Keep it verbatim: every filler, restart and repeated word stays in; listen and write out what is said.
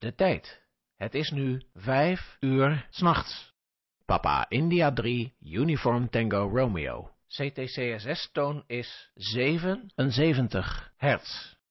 De tijd. Het is nu vijf uur 's nachts. Papa India drie, Uniform Tango Romeo. C T C S S-toon is zevenenzeventig hertz.